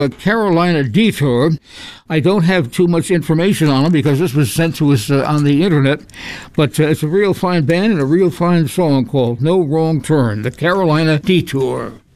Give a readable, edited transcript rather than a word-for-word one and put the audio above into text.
A Carolina Detour. I don't have too much information on them because this was sent to us on the internet, but it's a real fine band and a real fine song called No Wrong Turn, the Carolina Detour.